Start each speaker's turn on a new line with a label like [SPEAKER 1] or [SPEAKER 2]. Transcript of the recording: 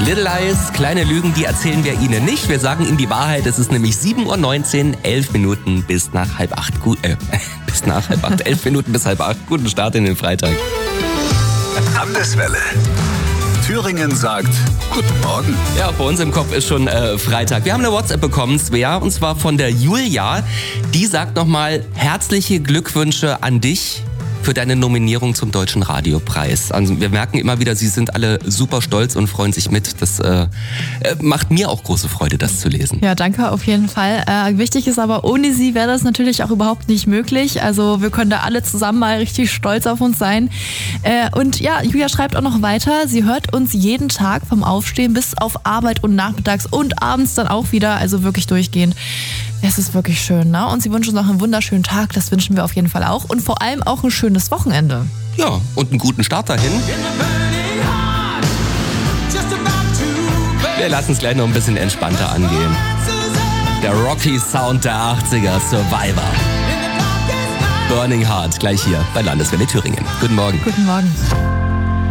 [SPEAKER 1] Little Lies, kleine Lügen, die erzählen wir Ihnen nicht. Wir sagen Ihnen die Wahrheit. Es ist nämlich 7:19 Uhr, 11 Minuten bis nach halb acht. Bis nach halb acht, 11 Minuten bis halb acht. Guten Start in den Freitag.
[SPEAKER 2] Landeswelle. Thüringen sagt Guten Morgen.
[SPEAKER 1] Ja, bei uns im Kopf ist schon Freitag. Wir haben eine WhatsApp bekommen, Svea, und zwar von der Julia. Die sagt nochmal herzliche Glückwünsche an dich für deine Nominierung zum Deutschen Radiopreis. Also wir merken immer wieder, sie sind alle super stolz und freuen sich mit. Das macht mir auch große Freude, das zu lesen.
[SPEAKER 3] Ja, danke auf jeden Fall. Wichtig ist aber, ohne sie wäre das natürlich auch überhaupt nicht möglich. Also wir können da alle zusammen mal richtig stolz auf uns sein. Und ja, Julia schreibt auch noch weiter. Sie hört uns jeden Tag vom Aufstehen bis auf Arbeit und nachmittags und abends dann auch wieder. Also wirklich durchgehend. Es ist wirklich schön, ne? Und sie wünscht uns noch einen wunderschönen Tag. Das wünschen wir auf jeden Fall auch. Und vor allem auch ein schönes Wochenende.
[SPEAKER 1] Ja, und einen guten Start dahin. Wir lassen es gleich noch ein bisschen entspannter angehen. Der Rocky Sound der 80er, Survivor. Burning Heart, gleich hier bei Landeswelle Thüringen. Guten Morgen.
[SPEAKER 3] Guten Morgen.